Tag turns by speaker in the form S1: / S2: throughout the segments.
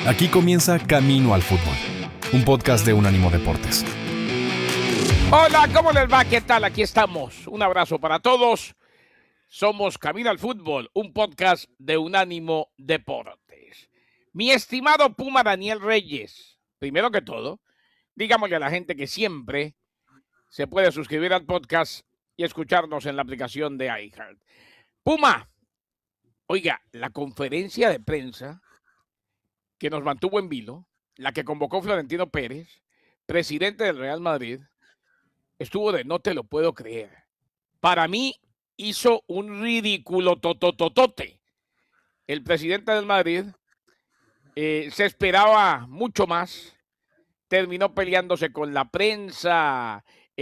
S1: Aquí comienza Camino al Fútbol, un podcast de Unánimo Deportes.
S2: Hola, ¿cómo les va? ¿Qué tal? Aquí estamos. Un abrazo para todos. Somos Camino al Fútbol, un podcast de Unánimo Deportes. Mi estimado Puma Daniel Reyes, primero que todo, digámosle a la gente que siempre se puede suscribir al podcast y escucharnos en la aplicación de iHeart. Puma, oiga, la conferencia de prensa que nos mantuvo en vilo, la que convocó Florentino Pérez, presidente del Real Madrid, estuvo de no te lo puedo creer. Para mí hizo un ridículo totototote. El presidente del Madrid se esperaba mucho más, terminó peleándose con la prensa,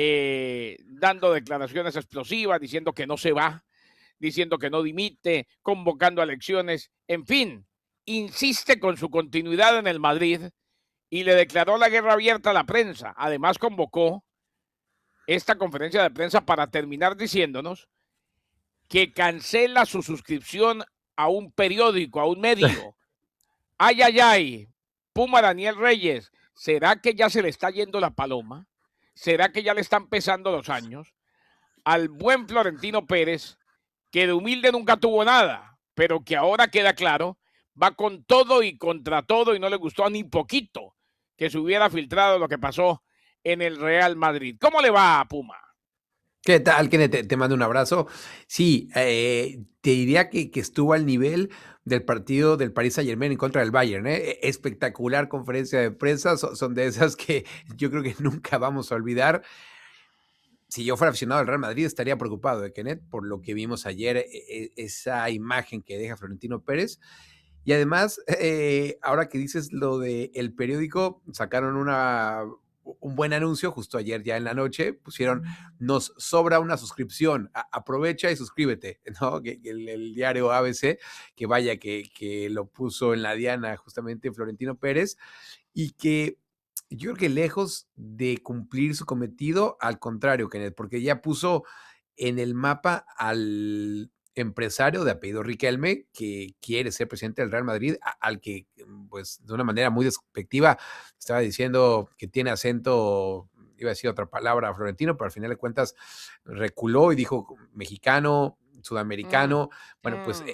S2: dando declaraciones explosivas, diciendo que no se va, diciendo que no dimite, convocando a elecciones, en fin, insiste con su continuidad en el Madrid y le declaró la guerra abierta a la prensa. Además convocó esta conferencia de prensa para terminar diciéndonos que cancela su suscripción a un periódico, a un medio. Ay, ay, ay, Puma Daniel Reyes, ¿será que ya se le está yendo la paloma? ¿Será que ya le están pesando los años? Al buen Florentino Pérez, que de humilde nunca tuvo nada, pero que ahora queda claro, va con todo y contra todo y no le gustó ni poquito que se hubiera filtrado lo que pasó en el Real Madrid. ¿Cómo le va a Puma?
S3: ¿Qué tal, Kenneth? Te mando un abrazo. Sí, te diría que estuvo al nivel del partido del Paris Saint-Germain en contra del Bayern. Espectacular conferencia de prensa, son de esas que yo creo que nunca vamos a olvidar. Si yo fuera aficionado al Real Madrid estaría preocupado, Kenneth, por lo que vimos ayer, esa imagen que deja Florentino Pérez. Y además, ahora que dices lo del periódico, sacaron un buen anuncio justo ayer ya en la noche, pusieron, nos sobra una suscripción, aprovecha y suscríbete, ¿no? Que el diario ABC, que vaya, que lo puso en la diana justamente Florentino Pérez, y que yo creo que lejos de cumplir su cometido, al contrario, Kenneth, porque ya puso en el mapa al empresario de apellido Riquelme, que quiere ser presidente del Real Madrid, al que, pues, de una manera muy despectiva, estaba diciendo que tiene acento, iba a decir otra palabra, florentino, pero al final de cuentas reculó y dijo mexicano, sudamericano. Bueno, pues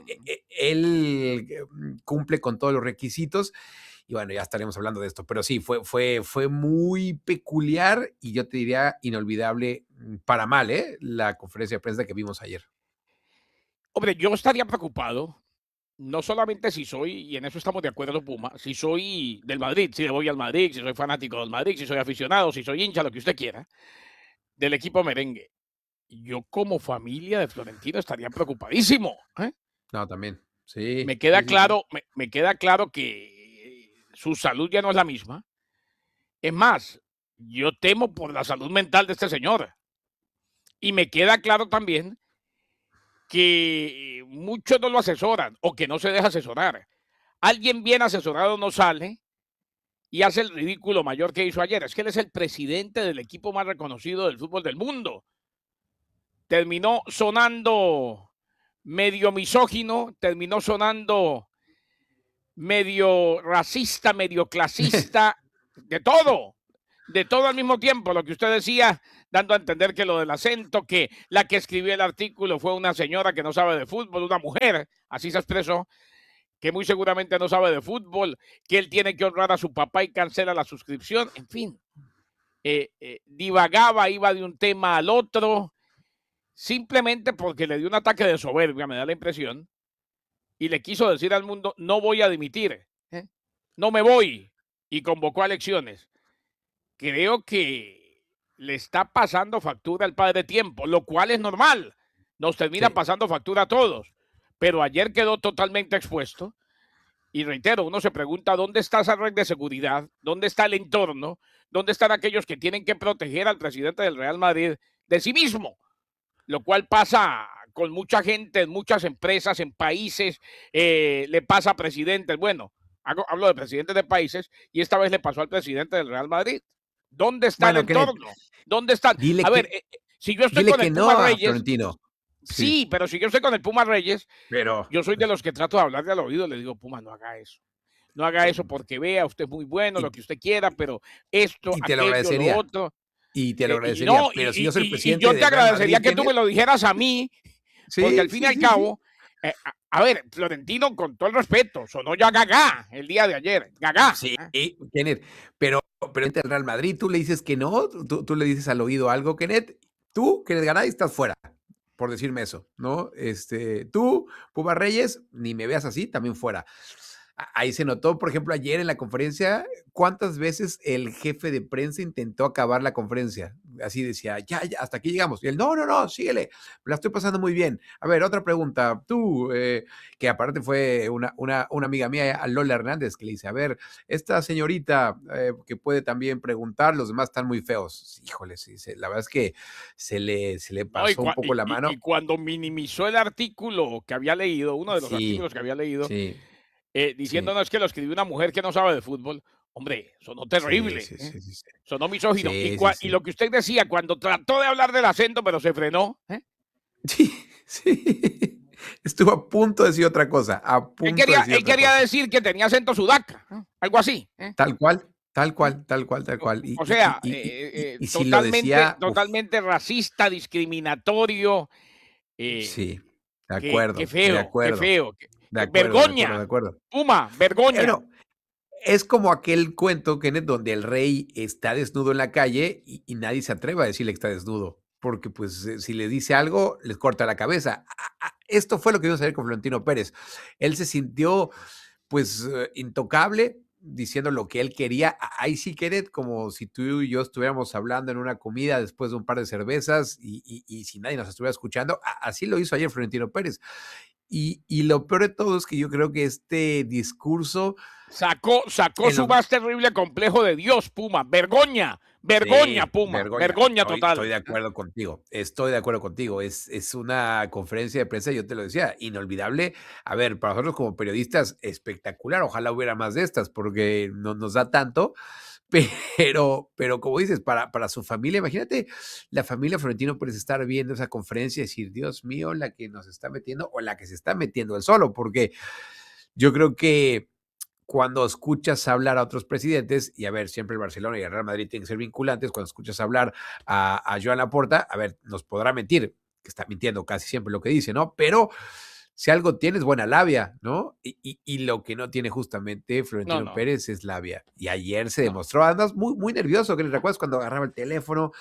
S3: él cumple con todos los requisitos. Y bueno, ya estaremos hablando de esto, pero sí, fue muy peculiar y yo te diría inolvidable para mal, la conferencia de prensa que vimos ayer.
S2: Hombre, yo estaría preocupado, no solamente si soy, y en eso estamos de acuerdo, Puma, si soy del Madrid, si le voy al Madrid, si soy fanático del Madrid, si soy aficionado, si soy hincha, lo que usted quiera, del equipo merengue. Yo como familia de Florentino estaría preocupadísimo.
S3: No, también, sí.
S2: Me queda
S3: sí,
S2: claro, me queda claro que su salud ya no es la misma. Es más, yo temo por la salud mental de este señor. Y me queda claro también que muchos no lo asesoran o que no se deja asesorar. Alguien bien asesorado no sale y hace el ridículo mayor que hizo ayer. Es que él es el presidente del equipo más reconocido del fútbol del mundo. Terminó sonando medio misógino, terminó sonando medio racista, medio clasista, de todo al mismo tiempo. Lo que usted decía, dando a entender que lo del acento, que la que escribió el artículo fue una señora que no sabe de fútbol, una mujer, así se expresó, que muy seguramente no sabe de fútbol, que él tiene que honrar a su papá y cancela la suscripción, en fin. Divagaba, iba de un tema al otro, simplemente porque le dio un ataque de soberbia, me da la impresión, y le quiso decir al mundo, no voy a dimitir, no me voy, y convocó a elecciones. Creo que le está pasando factura al padre tiempo, lo cual es normal, nos termina pasando factura a todos, pero ayer quedó totalmente expuesto. Y reitero, uno se pregunta dónde está esa red de seguridad, dónde está el entorno, dónde están aquellos que tienen que proteger al presidente del Real Madrid de sí mismo, lo cual pasa con mucha gente, en muchas empresas, en países, le pasa a presidentes, bueno, hablo de presidentes de países, y esta vez le pasó al presidente del Real Madrid. ¿Dónde está el entorno? ¿Dónde están? A ver, si yo estoy con el Puma Reyes,
S3: Florentino.
S2: Sí, pero si yo estoy con el Puma Reyes,
S3: pero
S2: yo soy de los que trato de hablarle al oído, le digo, Puma, no haga eso. no haga eso porque vea, usted es muy bueno, lo
S3: Y,
S2: que usted quiera, pero esto,
S3: y te lo
S2: aquello, lo
S3: agradecería.
S2: otro.
S3: Y te lo
S2: Y
S3: agradecería.
S2: no,
S3: Pero si yo soy el
S2: y
S3: presidente
S2: yo te
S3: del Real
S2: agradecería
S3: Madrid,
S2: que tú me
S3: Kenneth.
S2: lo dijeras a mí, porque al
S3: Sí,
S2: fin y
S3: sí,
S2: al
S3: sí, sí.
S2: cabo, a ver, Florentino, con todo el respeto, sonó ya Gagá el día de ayer, Gagá.
S3: Sí, Kenneth. Pero entre el Real Madrid, tú le dices que no, tú le dices al oído algo, Kenneth. Tú, Kenneth Garay, estás fuera, por decirme eso, ¿no? Tú, Puma Reyes, ni me veas así, también fuera. Ahí se notó, por ejemplo, ayer en la conferencia, cuántas veces el jefe de prensa intentó acabar la conferencia. Así decía, ya, ya, hasta aquí llegamos. Y él, no, no, no, síguele, la estoy pasando muy bien. A ver, otra pregunta. Tú, que aparte fue una amiga mía, Lola Hernández, que le dice, a ver, esta señorita que puede también preguntar, los demás están muy feos. Híjole, sí, la verdad es que se le
S2: No,
S3: pasó un poco la mano.
S2: y cuando minimizó el artículo que había leído, uno de los
S3: Sí,
S2: artículos que había leído,
S3: sí, sí.
S2: diciéndonos que lo escribió una mujer que no sabe de fútbol, hombre, sonó
S3: Sí,
S2: terrible,
S3: sí, sí, sí, sí.
S2: sonó misógino.
S3: Sí, sí,
S2: Y
S3: sí.
S2: lo que usted decía, cuando trató de hablar del acento, pero se frenó,
S3: Sí, sí. Estuvo a punto de decir otra cosa, a punto de decir
S2: él
S3: otra
S2: quería
S3: cosa.
S2: decir que tenía acento sudaca, algo así.
S3: Tal cual, tal
S2: ¿Eh?
S3: cual, tal cual, tal cual.
S2: O sea,
S3: Y si lo decía, uf,
S2: totalmente racista, discriminatorio. eh,
S3: sí, de
S2: qué
S3: acuerdo, de
S2: feo, qué
S3: acuerdo,
S2: feo.
S3: de acuerdo, de acuerdo, de
S2: Vergoña,
S3: acuerdo.
S2: Puma, vergoña.
S3: Bueno, es como aquel cuento, Kenneth, donde el rey está desnudo en la calle y nadie se atreve a decirle que está desnudo, porque pues si le dice algo, les corta la cabeza. Esto fue lo que vimos ayer con Florentino Pérez. Él se sintió pues intocable, diciendo lo que él quería. Ahí sí, Kenneth, como si tú y yo estuviéramos hablando en una comida después de un par de cervezas y si nadie nos estuviera escuchando. Así lo hizo ayer Florentino Pérez. Y lo peor de todo es que yo creo que este discurso
S2: Sacó
S3: en
S2: su
S3: los...
S2: más terrible complejo de Dios, Puma. Vergoña, vergoña,
S3: Sí,
S2: Puma,
S3: vergüenza.
S2: vergoña
S3: Estoy
S2: total.
S3: de acuerdo contigo. Estoy de acuerdo contigo. Es una conferencia de prensa, yo te lo decía, inolvidable. A ver, para nosotros como periodistas, espectacular. Ojalá hubiera más de estas, porque no nos da tanto. Pero como dices, para su familia, imagínate la familia Florentino Pérez estar viendo esa conferencia y decir, Dios mío, la que nos está metiendo o la que se está metiendo él solo, porque yo creo que cuando escuchas hablar a otros presidentes, y a ver, siempre el Barcelona y el Real Madrid tienen que ser vinculantes, cuando escuchas hablar a Joan Laporta, a ver, nos podrá mentir, que está mintiendo casi siempre lo que dice, ¿no? Pero si algo tiene es buena labia, ¿no? Y lo que no tiene justamente
S2: No,
S3: Florentino
S2: no,
S3: Pérez es labia. Y ayer se
S2: no.
S3: demostró, además, muy, muy nervioso, que le recuerdas cuando agarraba el teléfono,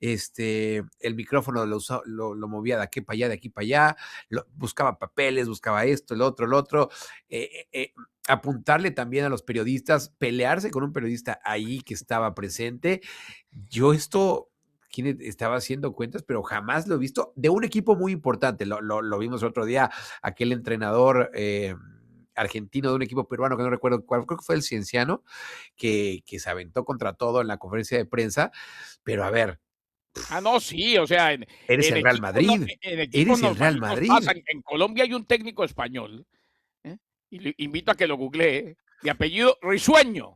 S3: el micrófono lo movía de aquí para allá, de aquí para allá, buscaba papeles, buscaba esto, el otro. Apuntarle también a los periodistas, pelearse con un periodista ahí que estaba presente. Yo esto, quien estaba haciendo cuentas, pero jamás lo he visto de un equipo muy importante. Lo vimos el otro día, aquel entrenador argentino de un equipo peruano que no recuerdo cuál, creo que fue el Cienciano, que se aventó contra todo en la conferencia de prensa. Pero a ver,
S2: Ah, no, sí, o sea,
S3: eres el Real Madrid,
S2: en equipos
S3: eres el Real
S2: normalitos pasa.
S3: Madrid.
S2: En Colombia hay un técnico español, ¿eh? Y le invito a que lo googlee, de apellido Risueño.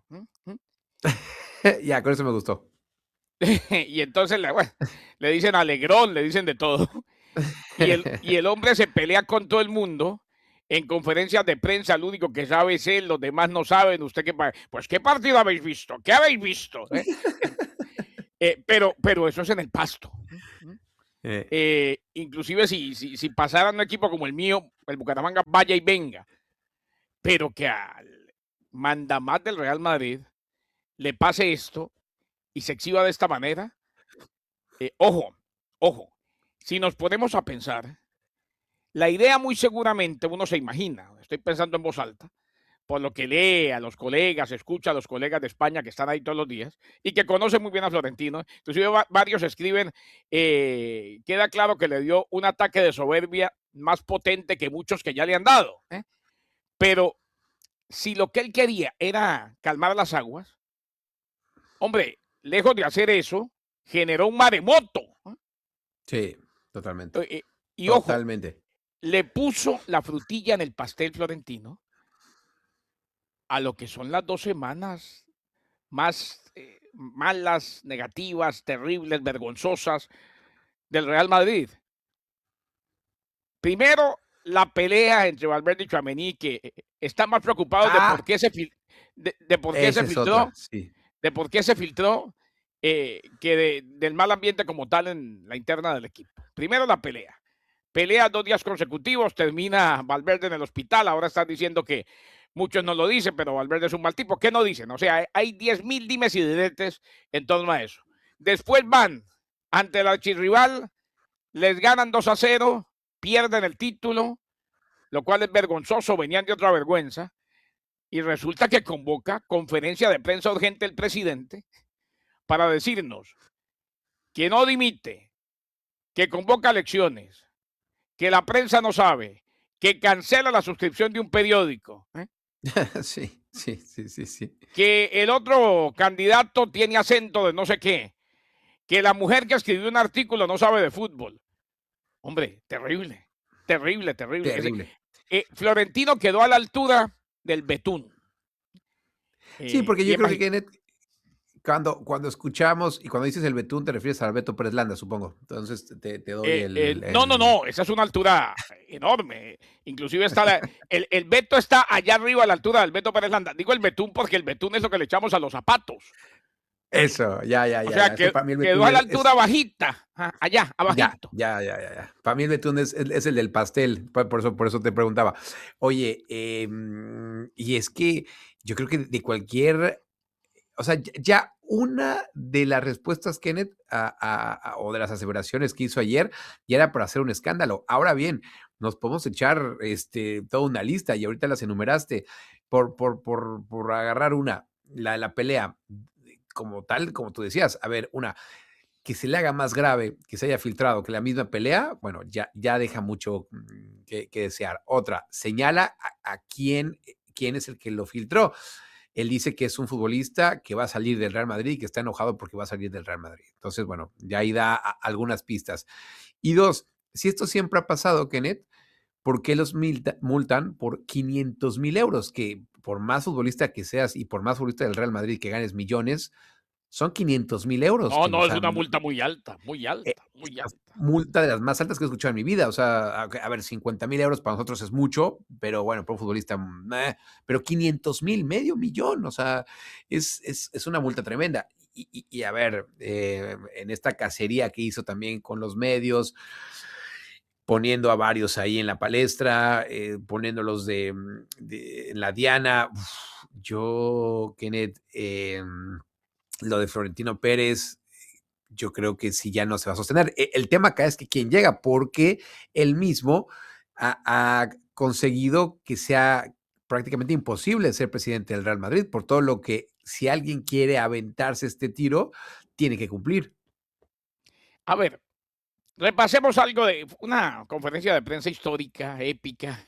S3: Ya, con eso me gustó.
S2: Y entonces bueno, le dicen Alegrón, le dicen de todo. Y el hombre se pelea con todo el mundo en conferencias de prensa. Lo único que sabe es él, los demás no saben. ¿Usted qué? Pues, ¿qué partido habéis visto? ¿Qué habéis visto? Pero eso es en el pasto.
S3: Eh,
S2: Inclusive si pasara un equipo como el mío, el Bucaramanga, vaya y venga. Pero que al mandamás del Real Madrid le pase esto y se exhiba de esta manera. Ojo, ojo. Si nos ponemos a pensar, la idea muy seguramente uno se imagina, estoy pensando en voz alta, por lo que lee a los colegas, escucha a los colegas de España que están ahí todos los días y que conocen muy bien a Florentino. Inclusive varios escriben, queda claro que le dio un ataque de soberbia más potente que muchos que ya le han dado. Pero si lo que él quería era calmar las aguas, hombre, lejos de hacer eso, generó un maremoto.
S3: sí, totalmente.
S2: Y ojo,
S3: Totalmente.
S2: le puso la frutilla en el pastel Florentino a lo que son las 2 semanas más malas, negativas, terribles, vergonzosas del Real Madrid. Primero, la pelea entre Valverde y Tchouaméni, que están más preocupados de
S3: Ah,
S2: de por qué se
S3: Esa es otra,
S2: filtró,
S3: sí.
S2: de por qué se filtró del mal ambiente como tal en la interna del equipo. Primero la pelea. Pelea 2 días consecutivos, termina Valverde en el hospital. Ahora están diciendo que muchos no lo dicen, pero Valverde es un mal tipo. ¿Qué no dicen? O sea, hay 10.000 dimes y diretes en torno a eso. Después van ante el archirrival, les ganan 2-0, pierden el título, lo cual es vergonzoso, venían de otra vergüenza. Y resulta que convoca conferencia de prensa urgente el presidente para decirnos que no dimite, que convoca elecciones, que la prensa no sabe, que cancela la suscripción de un periódico,
S3: Sí, sí, sí, sí, sí.
S2: que el otro candidato tiene acento de no sé qué, que la mujer que escribió un artículo no sabe de fútbol. Hombre, terrible, terrible, terrible.
S3: Terrible.
S2: Florentino quedó a la altura del Betún.
S3: Sí, porque
S2: Y
S3: yo creo que Kenneth, cuando escuchamos y cuando dices el Betún, te refieres al Beto Pérez Landa, supongo. Entonces te doy
S2: no, no, no, esa es una altura enorme. Inclusive está el Beto está allá arriba a la altura del Beto Pérez Landa. Digo el Betún porque el Betún es lo que le echamos a los zapatos.
S3: Eso, ya, ya,
S2: O
S3: ya,
S2: sea,
S3: ya. Es que para mí el
S2: quedó
S3: Betún
S2: a la altura bajita, allá,
S3: ya,
S2: abajito.
S3: ya, ya, ya, ya. Para mí el Betún es el del pastel, por eso te preguntaba. Oye, y es que yo creo que de cualquier, o sea, ya una de las respuestas, Kenneth, o de las aseveraciones que hizo ayer, ya era para hacer un escándalo. Ahora bien, nos podemos echar toda una lista y ahorita las enumeraste por agarrar una, la pelea como tal, como tú decías. A ver, una, que se le haga más grave, que se haya filtrado que la misma pelea, bueno, ya deja mucho que desear. Otra, señala a quién es el que lo filtró. Él dice que es un futbolista que va a salir del Real Madrid y que está enojado porque va a salir del Real Madrid. Entonces, bueno, ya ahí da algunas pistas. Y dos, si esto siempre ha pasado, Kenneth, ¿por qué los multan por 500,000 euros? Que por más futbolista que seas y por más futbolista del Real Madrid que ganes millones, son 500,000 euros.
S2: No,
S3: Que, o
S2: no, es
S3: sea,
S2: una multa muy alta, muy
S3: eh,
S2: alta, muy
S3: la
S2: alta.
S3: multa de las más altas que he escuchado en mi vida. O sea, a ver, 50,000 euros para nosotros es mucho, pero bueno, para un futbolista, pero 500,000, medio millón. O sea, es una multa tremenda. Y a ver, en esta cacería que hizo también con los medios, poniendo a varios ahí en la palestra, poniéndolos en la diana. Yo, Kenneth, lo de Florentino Pérez, yo creo que sí ya no se va a sostener. El tema acá es que quién llega, porque él mismo ha conseguido que sea prácticamente imposible ser presidente del Real Madrid, por todo lo que si alguien quiere aventarse este tiro, tiene que cumplir.
S2: A ver, repasemos algo de una conferencia de prensa histórica, épica,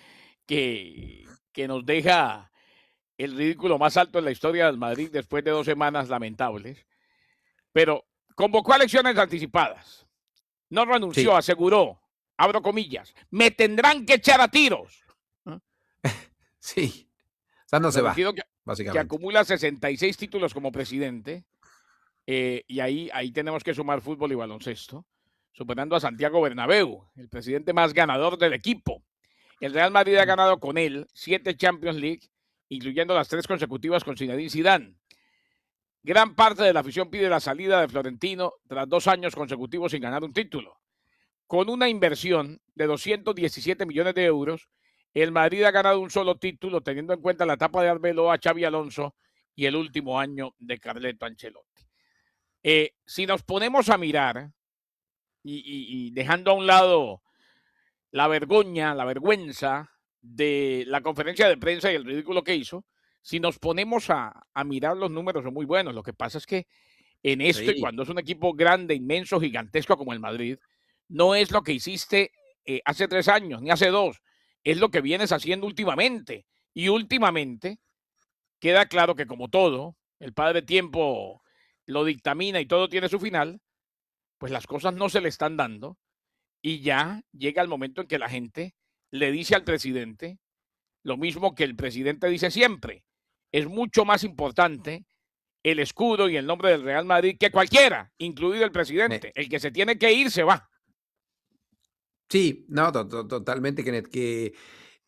S2: que nos deja el ridículo más alto en la historia del Madrid después de 2 semanas lamentables. Pero convocó a elecciones anticipadas. No renunció,
S3: Sí,
S2: aseguró, abro comillas, me tendrán que echar a tiros.
S3: sí. O sea, no se va,
S2: Florentino que
S3: básicamente.
S2: acumula 66 títulos como presidente, y ahí tenemos que sumar fútbol y baloncesto, superando a Santiago Bernabéu, el presidente más ganador del equipo. El Real Madrid ha ganado con él 7 Champions League, incluyendo las 3 consecutivas con Zinedine Zidane. Gran parte de la afición pide la salida de Florentino tras 2 años consecutivos sin ganar un título. Con una inversión de 217 millones de euros, el Madrid ha ganado un solo título, teniendo en cuenta la etapa de Arbeloa, Xavi Alonso y el último año de Carleto Ancelotti. Si nos ponemos a mirar y dejando a un lado la vergüenza de la conferencia de prensa y el ridículo que hizo, si nos ponemos a mirar los números son muy buenos. Lo que pasa es que en esto, y
S3: Sí,
S2: cuando es un equipo grande, inmenso, gigantesco como el Madrid, no es lo que hiciste hace 3 años, ni hace 2, es lo que vienes haciendo últimamente. Y últimamente queda claro que como todo, el padre tiempo lo dictamina y todo tiene su final, pues las cosas no se le están dando y ya llega el momento en que la gente le dice al presidente lo mismo que el presidente dice siempre. Es mucho más importante el escudo y el nombre del Real Madrid que cualquiera, incluido el
S3: me-
S2: presidente. El que se tiene que ir se va.
S3: sí, no, totalmente, Kenneth, que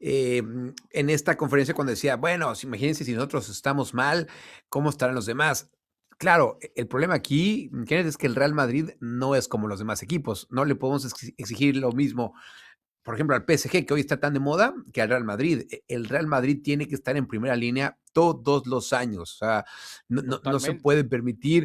S3: en esta conferencia cuando decía, bueno, imagínense si nosotros estamos mal, ¿cómo estarán los demás? Claro, el problema aquí, Kenneth, es que el Real Madrid no es como los demás equipos. No le podemos exigir lo mismo, por ejemplo, al PSG, que hoy está tan de moda, que al Real Madrid. El Real Madrid tiene que estar en primera línea todos los años. O sea, no se
S2: Totalmente.
S3: puede permitir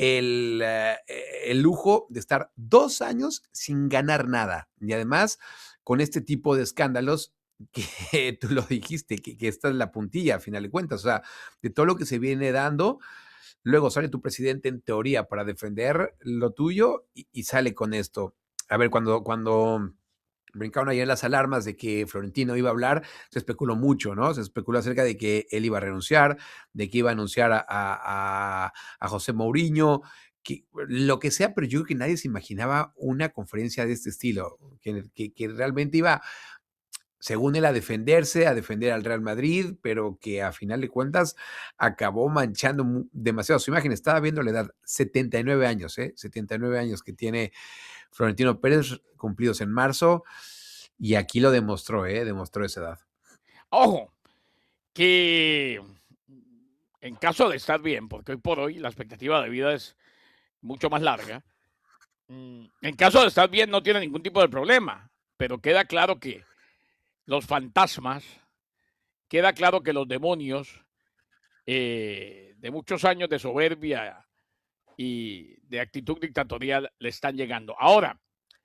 S3: el lujo de estar 2 años sin ganar nada. Y además, con este tipo de escándalos, que tú lo dijiste, que esta es la puntilla, a final de cuentas. O sea, de todo lo que se viene dando, luego sale tu presidente en teoría para defender lo tuyo y sale con esto. A ver, cuando brincaron ayer las alarmas de que Florentino iba a hablar, se especuló mucho, ¿no? Se especuló acerca de que él iba a renunciar, de que iba a anunciar a José Mourinho, que, lo que sea, pero yo creo que nadie se imaginaba una conferencia de este estilo, que realmente iba, según él, a defenderse, a defender al Real Madrid, pero que a final de cuentas acabó manchando demasiado su imagen. Estaba viendo la edad, 79 años, 79 años que tiene Florentino Pérez, cumplidos en marzo, y aquí lo demostró, demostró esa edad.
S2: Ojo, que en caso de estar bien, porque hoy por hoy la expectativa de vida es mucho más larga, en caso de estar bien no tiene ningún tipo de problema, pero queda claro que los fantasmas, queda claro que los demonios de muchos años de soberbia y de actitud dictatorial le están llegando. Ahora,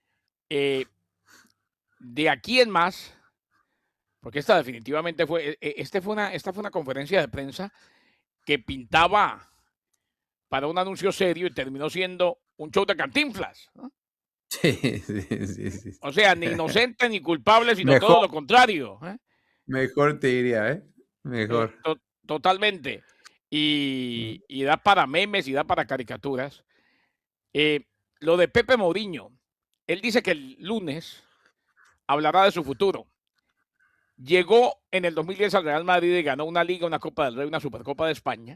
S2: de aquí en más, porque esta definitivamente esta fue una conferencia de prensa que pintaba para un anuncio serio y terminó siendo un show de Cantinflas, ¿no?
S3: Sí, sí.
S2: O sea, ni inocente ni culpable, sino todo
S3: Mejor,
S2: lo contrario, ¿eh?
S3: mejor te diría, mejor.
S2: Totalmente. Y da para memes y da para caricaturas. Eh, lo de Pepe Mourinho, él dice que el lunes hablará de su futuro. Llegó en el 2010 al Real Madrid y ganó una Liga, una Copa del Rey, una Supercopa de España.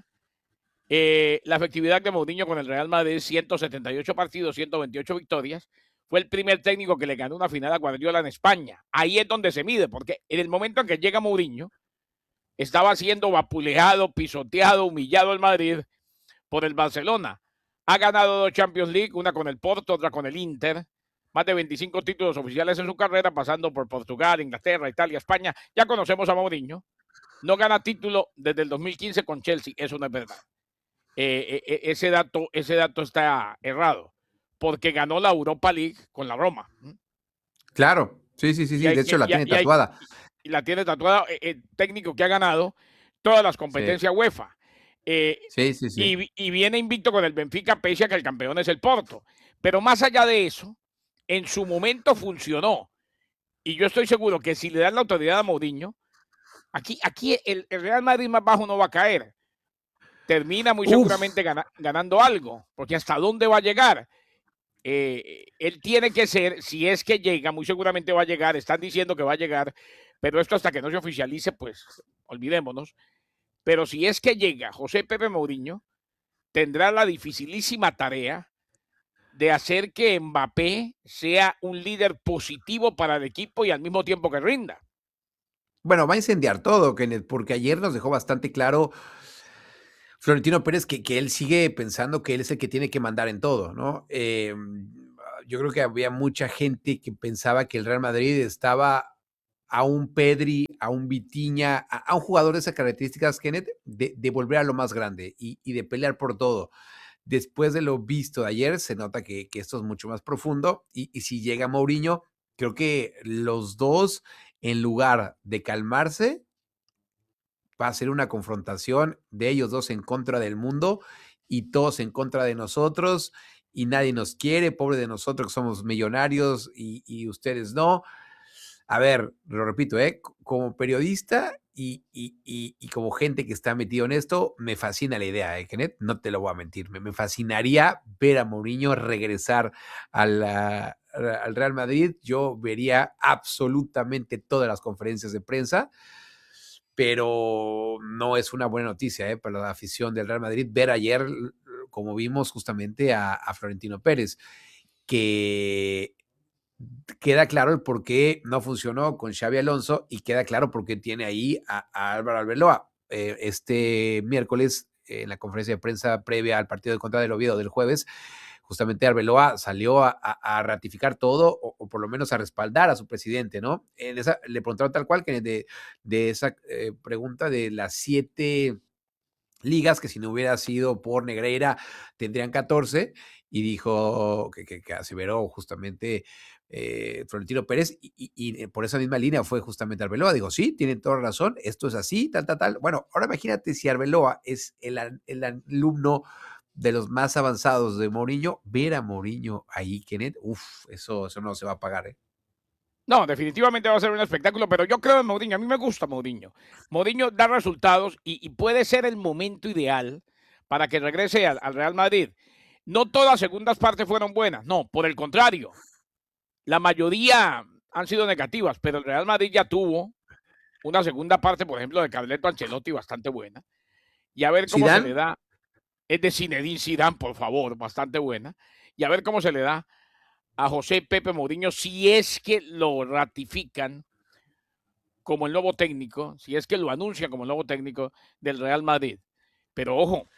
S2: La efectividad de Mourinho con el Real Madrid, 178 partidos, 128 victorias. Fue el primer técnico que le ganó una final a Guardiola en España. Ahí es donde se mide, porque en el momento en que llega Mourinho, estaba siendo vapuleado, pisoteado, humillado el Madrid por el Barcelona. Ha ganado 2 Champions League, una con el Porto, otra con el Inter. Más de 25 títulos oficiales en su carrera, pasando por Portugal, Inglaterra, Italia, España. Ya conocemos a Mourinho. No gana título desde el 2015 con Chelsea. Eso no es verdad. Ese dato está errado, porque ganó la Europa League con la Roma.
S3: Claro, sí,
S2: Y,
S3: de hecho la tiene tatuada.
S2: y la tiene tatuada, el técnico que ha ganado todas las
S3: Sí,
S2: competencias UEFA.
S3: sí.
S2: Y viene invicto con el Benfica, pese a que el campeón es el Porto. Pero más allá de eso, en su momento funcionó. Y yo estoy seguro que si le dan la autoridad a Mourinho, aquí el Real Madrid más bajo no va a caer. Termina muy
S3: Uf,
S2: seguramente ganando algo, porque hasta dónde va a llegar. Él tiene que ser, si es que llega, muy seguramente va a llegar, están diciendo que va a llegar, pero esto hasta que no se oficialice, pues olvidémonos. Pero si es que llega José Pepe Mourinho, tendrá la dificilísima tarea de hacer que Mbappé sea un líder positivo para el equipo y al mismo tiempo que rinda.
S3: bueno, va a incendiar todo, Kenneth, porque ayer nos dejó bastante claro Florentino Pérez que él sigue pensando que él es el que tiene que mandar en todo, ¿no? Yo creo que había mucha gente que pensaba que el Real Madrid estaba a un Pedri, a un Vitinha, a un jugador de esas características, Kenneth, de volver a lo más grande y de pelear por todo. Después de lo visto de ayer, se nota que esto es mucho más profundo y si llega Mourinho, creo que los dos, en lugar de calmarse, va a ser una confrontación de ellos dos en contra del mundo y todos en contra de nosotros y nadie nos quiere, pobre de nosotros que somos millonarios y ustedes no. A ver, lo repito, como periodista y como gente que está metido en esto, me fascina la idea, Kenneth, no te lo voy a mentir, me fascinaría ver a Mourinho regresar al Real Madrid. Yo vería absolutamente todas las conferencias de prensa, pero no es una buena noticia para la afición del Real Madrid ver ayer, como vimos justamente a Florentino Pérez, que queda claro el por qué no funcionó con Xabi Alonso y queda claro por qué tiene ahí a Álvaro Arbeloa. Este miércoles, en la conferencia de prensa previa al partido de contra del Oviedo del jueves, justamente Arbeloa salió a ratificar todo o por lo menos a respaldar a su presidente, ¿no? Le preguntaron tal cual que de esa pregunta de las 7 ligas, que si no hubiera sido por Negreira tendrían 14, y dijo que aseveró justamente Florentino Pérez, y por esa misma línea fue justamente Arbeloa. Digo, sí, tienen toda razón, esto es así, tal, tal, tal. Bueno, ahora imagínate si Arbeloa es el alumno de los más avanzados de Mourinho, ver a Mourinho ahí, Kenneth, eso no se va a pagar, ¿eh?
S2: No, definitivamente va a ser un espectáculo, pero yo creo en Mourinho. A mí me gusta Mourinho. Mourinho da resultados y puede ser el momento ideal para que regrese al Real Madrid. No todas las segundas partes fueron buenas, no, por el contrario. La mayoría han sido negativas, pero el Real Madrid ya tuvo una segunda parte, por ejemplo, de Carleto Ancelotti bastante buena. Y a ver cómo se le
S3: Zidane,
S2: da. Es de Zinedine Zidane, por favor, bastante buena. Y a ver cómo se le da a José Pepe Mourinho si es que lo ratifican como el nuevo técnico, si es que lo anuncian como el nuevo técnico del Real Madrid. Pero ojo,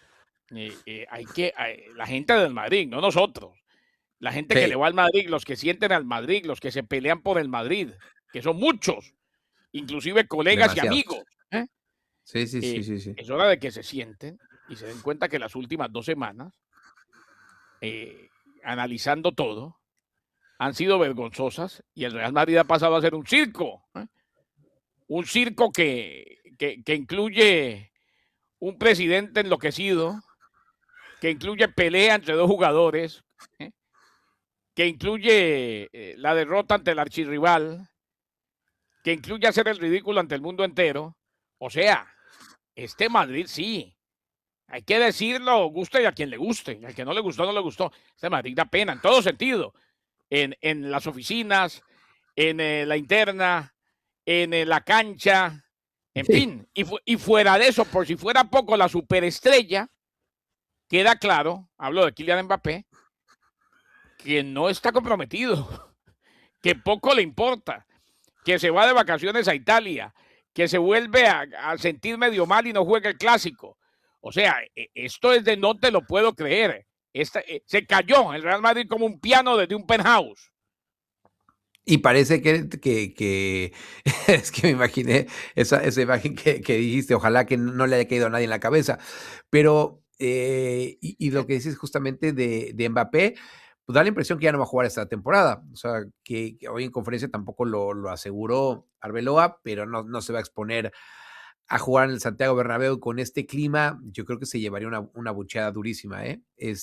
S2: la gente del Madrid, no nosotros, la gente que le
S3: sí,
S2: va al Madrid, los que sienten al Madrid, los que se pelean por el Madrid, que son muchos, inclusive colegas y
S3: demasiados.
S2: amigos, ¿eh?
S3: Sí, sí, sí, sí, sí.
S2: Es hora de que se sienten y se den cuenta que las últimas 2 semanas, analizando todo, han sido vergonzosas y el Real Madrid ha pasado a ser un circo, ¿eh? Un circo que incluye un presidente enloquecido, que incluye pelea entre dos jugadores, ¿eh? Que incluye la derrota ante el archirrival, que incluye hacer el ridículo ante el mundo entero. O sea, este Madrid sí, hay que decirlo, guste y a quien le guste, y al que no le gustó, no le gustó. Este Madrid da pena en todo sentido, en las oficinas, en la interna, en la cancha, en
S3: Sí.
S2: fin. Y fuera de eso, por si fuera poco, la superestrella, queda claro, hablo de Kylian Mbappé, que no está comprometido, que poco le importa, que se va de vacaciones a Italia, que se vuelve a sentir medio mal y no juega el clásico. O sea, esto es de no te lo puedo creer. Se cayó el Real Madrid como un piano desde un penthouse.
S3: Y parece que es que me imaginé esa imagen que dijiste, ojalá que no le haya caído a nadie en la cabeza. Pero, y lo que dices justamente de Mbappé, pues da la impresión que ya no va a jugar esta temporada. O sea, que hoy en conferencia tampoco lo aseguró Arbeloa, pero no se va a exponer a jugar en el Santiago Bernabéu con este clima. Yo creo que se llevaría una bucheada durísima, ¿eh?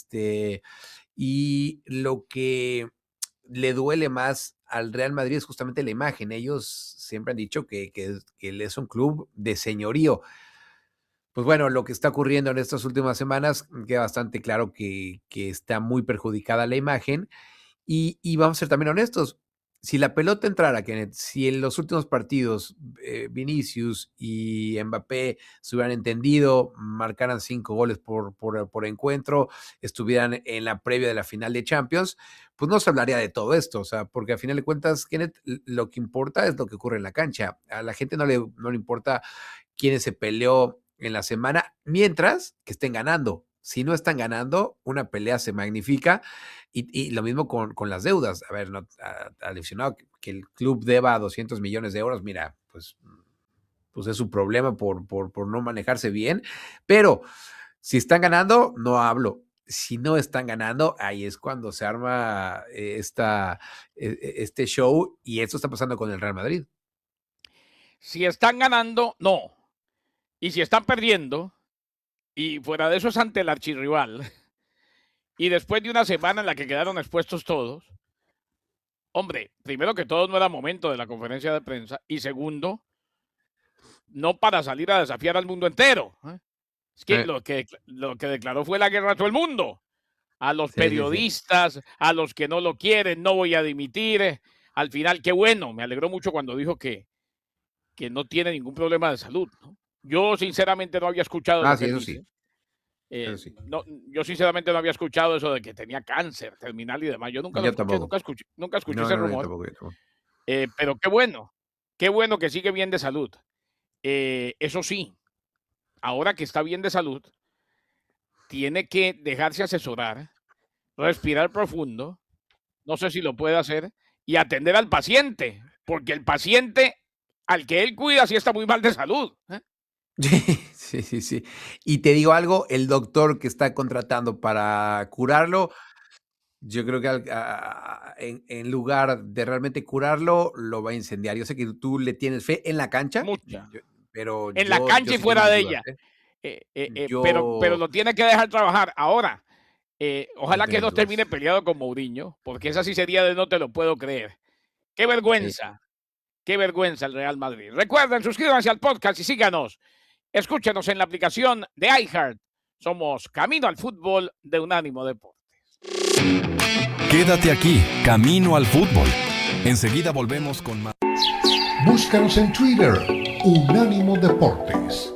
S3: Y lo que le duele más al Real Madrid es justamente la imagen. Ellos siempre han dicho que es un club de señorío. Pues bueno, lo que está ocurriendo en estas últimas semanas queda bastante claro que está muy perjudicada la imagen. Y vamos a ser también honestos, si la pelota entrara, Kenneth, si en los últimos partidos Vinicius y Mbappé se hubieran entendido, marcaran 5 goles por encuentro, estuvieran en la previa de la final de Champions, pues no se hablaría de todo esto, o sea, porque a final de cuentas, Kenneth, lo que importa es lo que ocurre en la cancha. A la gente no le importa quién se peleó en la semana, mientras que estén ganando. Si no están ganando, una pelea se magnifica y lo mismo con las deudas. A ver, no, al aficionado que el club deba 200 millones de euros, mira, pues es su problema por no manejarse bien, pero si están ganando, no hablo. Si no están ganando, ahí es cuando se arma este show y esto está pasando con el Real Madrid.
S2: Si están ganando, no. Y si están perdiendo, y fuera de eso es ante el archirrival, y después de una semana en la que quedaron expuestos todos, hombre, primero que todo no era momento de la conferencia de prensa, y segundo, no para salir a desafiar al mundo entero. Es que
S3: Eh,
S2: lo que declaró fue la guerra a todo el mundo. A los
S3: sí, sí, sí.
S2: periodistas, a los que no lo quieren, no voy a dimitir. Al final, qué bueno, me alegró mucho cuando dijo que no tiene ningún problema de salud, ¿no? Yo sinceramente no había escuchado
S3: Ah,
S2: lo que
S3: sí,
S2: él
S3: eso
S2: dice.
S3: sí. Sí.
S2: No, yo sinceramente no había escuchado eso de que tenía cáncer terminal y demás. Yo nunca lo
S3: Yo
S2: escuché,
S3: tampoco.
S2: nunca escuché
S3: No,
S2: ese
S3: no, no, yo
S2: rumor.
S3: tampoco, yo tampoco.
S2: Pero qué bueno que sigue bien de salud. Eso sí, ahora que está bien de salud, tiene que dejarse asesorar, respirar profundo, no sé si lo puede hacer, y atender al paciente, porque el paciente al que él cuida sí está muy mal de salud.
S3: Sí, sí, sí. Y te digo algo, el doctor que está contratando para curarlo, yo creo que en lugar de realmente curarlo, lo va a incendiar. Yo sé que tú le tienes fe en la cancha,
S2: Mucha.
S3: pero
S2: En la
S3: yo
S2: cancha y
S3: sí tengo
S2: fuera
S3: mis
S2: de
S3: dudas,
S2: ella.
S3: ¿eh?
S2: Pero
S3: Yo
S2: lo tiene que dejar trabajar. Ahora,
S3: yo
S2: ojalá que
S3: tengo
S2: no
S3: mis dudas.
S2: termine peleado con Mourinho, porque esa sí sería de no te lo puedo creer.
S3: Sí.
S2: Qué vergüenza el Real Madrid. Recuerden, suscríbanse al podcast y síganos. Escúchenos en la aplicación de iHeart. Somos Camino al Fútbol de Unánimo Deportes.
S1: Quédate aquí, Camino al Fútbol. Enseguida volvemos con más.
S4: Búscanos en Twitter, Unánimo Deportes.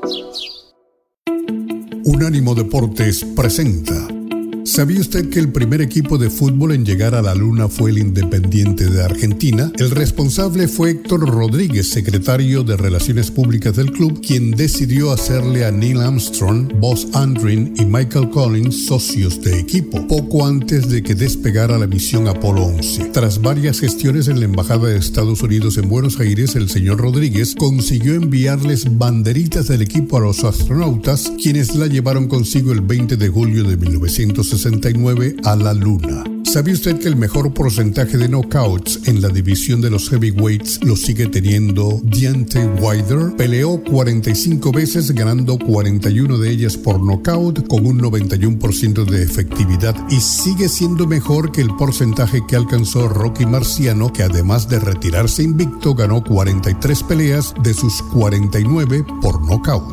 S5: Unánimo Deportes presenta. ¿Sabía usted que el primer equipo de fútbol en llegar a la Luna fue el Independiente de Argentina? El responsable fue Héctor Rodríguez, secretario de Relaciones Públicas del club, quien decidió hacerle a Neil Armstrong, Buzz Aldrin y Michael Collins socios de equipo, poco antes de que despegara la misión Apolo 11. Tras varias gestiones en la Embajada de Estados Unidos en Buenos Aires, el señor Rodríguez consiguió enviarles banderitas del equipo a los astronautas, quienes la llevaron consigo el 20 de julio de 1969 a la Luna. ¿Sabe usted que el mejor porcentaje de knockouts en la división de los heavyweights lo sigue teniendo Deontay Wilder? Peleó 45 veces, ganando 41 de ellas por knockout con un 91% de efectividad, y sigue siendo mejor que el porcentaje que alcanzó Rocky Marciano, que además de retirarse invicto, ganó 43 peleas de sus 49 por knockout.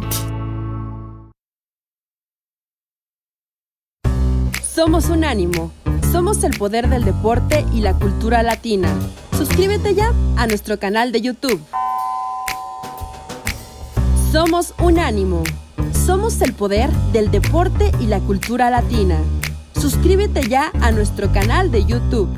S6: Somos Unánimo. Somos el poder del deporte y la cultura latina. Suscríbete ya a nuestro canal de YouTube. Somos Unánimo. Somos el poder del deporte y la cultura latina. Suscríbete ya a nuestro canal de YouTube.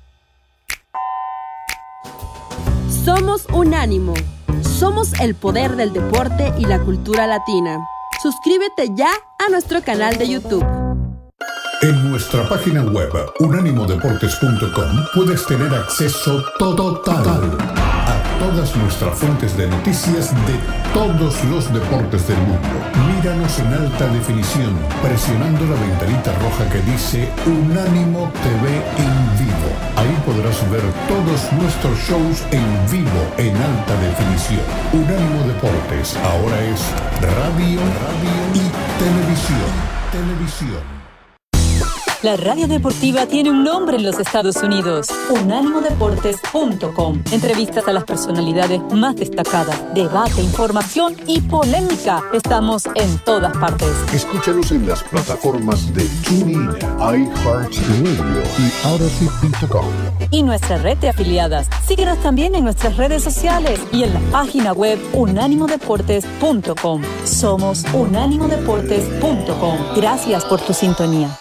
S6: Somos Unánimo. Somos el poder del deporte y la cultura latina. Suscríbete ya a nuestro canal de YouTube.
S5: En nuestra página web, unánimodeportes.com, puedes tener acceso total a todas nuestras fuentes de noticias de todos los deportes del mundo. Míranos en alta definición, presionando la ventanita roja que dice Unánimo TV en vivo. Ahí podrás ver todos nuestros shows en vivo, en alta definición. Unánimo Deportes, ahora es radio y televisión.
S7: La radio deportiva tiene un nombre en los Estados Unidos: unánimodeportes.com. Entrevistas a las personalidades más destacadas, debate, información y polémica. Estamos en todas partes.
S4: Escúchanos en las plataformas de TuneIn, iHeartRadio y Odyssey.com.
S7: Y nuestra red de afiliadas. Síguenos también en nuestras redes sociales y en la página web unánimodeportes.com. Somos unánimodeportes.com. Gracias por tu sintonía.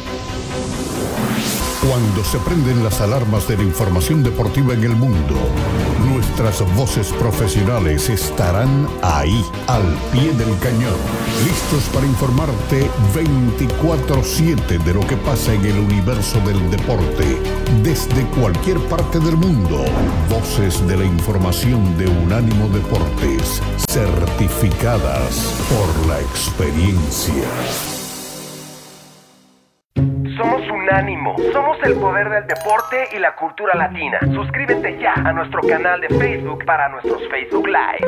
S5: Cuando se prenden las alarmas de la información deportiva en el mundo, nuestras voces profesionales estarán ahí, al pie del cañón, listos para informarte 24/7 de lo que pasa en el universo del deporte, desde cualquier parte del mundo. Voces de la información de Unánimo Deportes, certificadas por la experiencia.
S8: Somos Unánimo, somos el poder del deporte y la cultura latina. Suscríbete ya a nuestro canal de Facebook para nuestros Facebook Live.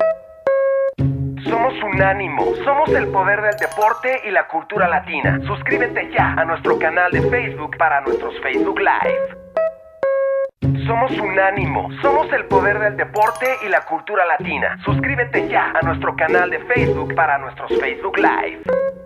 S8: Somos Unánimo, somos el poder del deporte y la cultura latina. Suscríbete ya a nuestro canal de Facebook para nuestros Facebook Live. Somos Unánimo, somos el poder del deporte y la cultura latina. Suscríbete ya a nuestro canal de Facebook para nuestros Facebook Live.